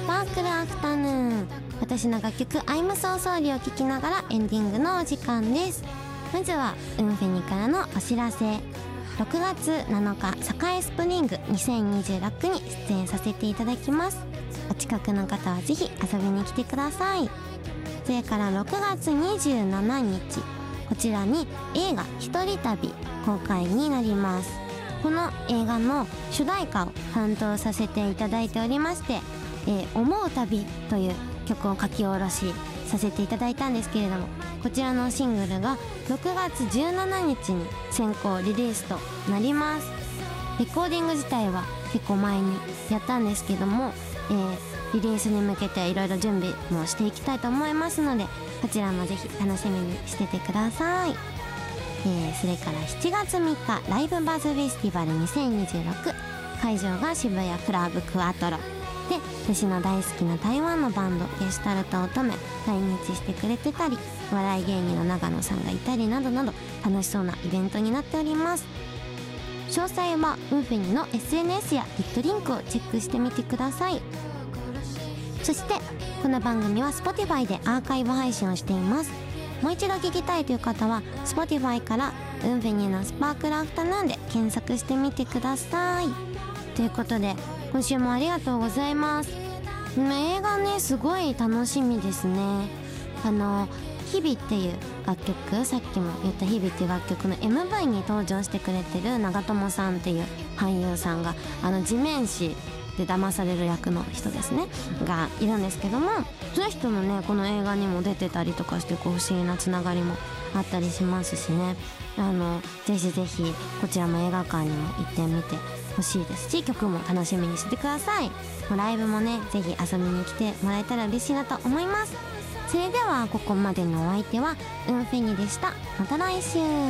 パークルアフタヌーン。私の楽曲 I'm So Sorry を聴きながらエンディングのお時間です。まずはウンフェニからのお知らせ。6月7日栄スプリング2026に出演させていただきます。お近くの方はぜひ遊びに来てください。それから6月27日、こちらに映画一人旅公開になります。この映画の主題歌を担当させていただいておりまして、思う旅という曲を書き下ろしさせていただいたんですけれども、こちらのシングルが6月17日に先行リリースとなります。レコーディング自体は結構前にやったんですけども、リリースに向けていろいろ準備もしていきたいと思いますので、こちらもぜひ楽しみにしててください。それから7月3日ライブバズフェスティバル2026、会場が渋谷クラブクワトロで、私の大好きな台湾のバンドゲシュタルト乙女来日してくれてたり、お笑い芸人の長野さんがいたりなどなど楽しそうなイベントになっております。詳細はウンフェニの SNS やリットリンクをチェックしてみてください。そしてこの番組は Spotify でアーカイブ配信をしています。もう一度聞きたいという方は Spotify からウンフェニのスパークルアフタヌーンで検索してみてください。ということで今週もありがとうございます。映画ね、すごい楽しみですね。日々っていう楽曲、さっきも言った日々っていう楽曲の MV に登場してくれてる長友さんっていう俳優さんが地面師で騙される役の人ですねがいるんですけども、その人のねこの映画にも出てたりとかして、不思議なつながりもあったりしますしね、ぜひぜひこちらも映画館にも行ってみてほしいですし、曲も楽しみにしてください。ライブもねぜひ遊びに来てもらえたら嬉しいなと思います。それではここまでのお相手はウンフェニでした。また来週。